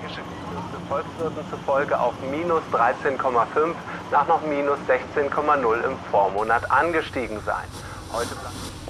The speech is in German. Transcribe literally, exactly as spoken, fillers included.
Geschäftsberichte Volkswirten zufolge auf minus dreizehn Komma fünf nach noch minus sechzehn Komma null im Vormonat angestiegen sein. Heute bleibt